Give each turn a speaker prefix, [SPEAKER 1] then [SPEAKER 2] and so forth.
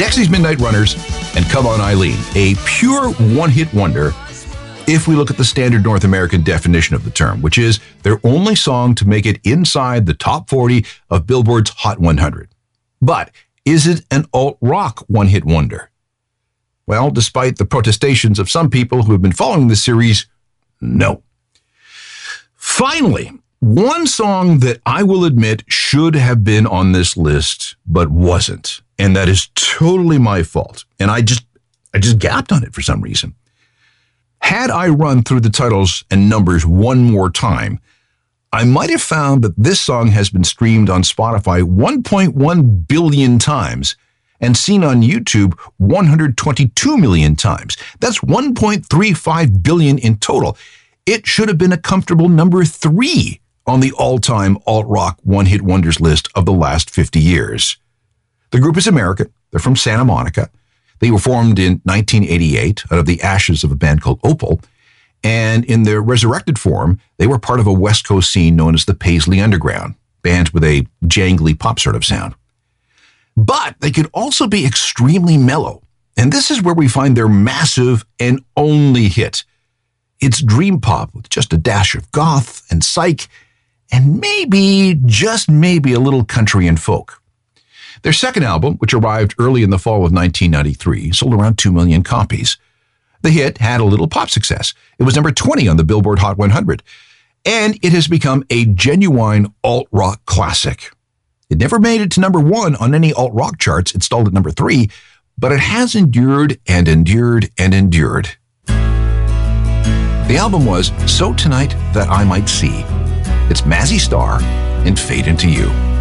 [SPEAKER 1] Dexy's Midnight Runners and Come On Eileen, a pure one-hit wonder if we look at the standard North American definition of the term, which is their only song to make it inside the top 40 of Billboard's Hot 100. But is it an alt-rock one-hit wonder? Well, despite the protestations of some people who have been following this series, no. Finally, one song that I will admit should have been on this list, but wasn't. And that is totally my fault. And I just gapped on it for some reason. Had I run through the titles and numbers one more time, I might have found that this song has been streamed on Spotify 1.1 billion times and seen on YouTube 122 million times. That's 1.35 billion in total. It should have been a comfortable number 3 on the all-time alt-rock one-hit wonders list of the last 50 years. The group is American. They're from Santa Monica. They were formed in 1988 out of the ashes of a band called Opal. And in their resurrected form, they were part of a West Coast scene known as the Paisley Underground, bands with a jangly pop sort of sound. But they could also be extremely mellow. And this is where we find their massive and only hit. It's dream pop with just a dash of goth and psych, and maybe, just maybe, a little country and folk. Their second album, which arrived early in the fall of 1993, sold around 2 million copies. The hit had a little pop success. It was number 20 on the Billboard Hot 100, and it has become a genuine alt-rock classic. It never made it to number 1 on any alt-rock charts. It stalled at number 3, but it has endured and endured and endured. The album was So Tonight That I Might See. It's Mazzy Star and Fade Into You.